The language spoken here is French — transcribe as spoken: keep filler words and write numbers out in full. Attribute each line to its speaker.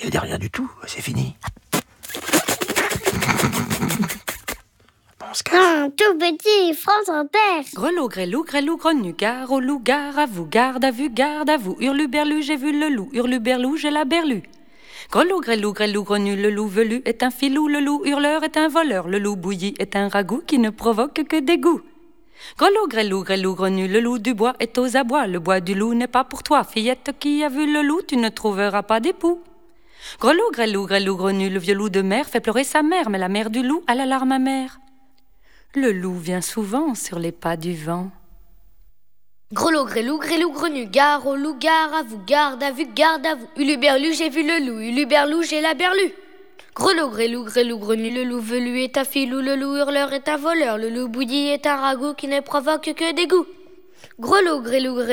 Speaker 1: Je dis rien du tout, c'est fini. Bon, on se casse.
Speaker 2: Un tout petit France Inter.
Speaker 3: Grelot, grelou, grelou, grenu, gare au loup, gare à vous, garde à vue, garde à vous. Hurluberlu, j'ai vu le loup, hurluberlou, j'ai la berlue. Grelot, grelou, grelou, grenu, le loup velu est un filou, le loup hurleur est un voleur, le loup bouilli est un ragoût qui ne provoque que dégoût. Grelot, grelou, grelou, grenu, le loup du bois est aux abois, le bois du loup n'est pas pour toi, fillette qui a vu le loup, tu ne trouveras pas d'époux. Grelot, grelou, grelou, grenu, le vieux loup de mer fait pleurer sa mère, mais la mère du loup a la larme amère. Le loup vient souvent sur les pas du vent.
Speaker 4: Grelot, grelou, grelou, grenu, gare au loup, gare à vous, garde à vue, garde à vous. Huluberlu, j'ai vu le loup, huluberlou, j'ai la berlue. Grelot, grelou, grelou, grenu, le loup velu est un filou, le loup hurleur est un voleur, le loup bouilli est un ragoût qui ne provoque que dégoût. Grelot, grelou, grelou.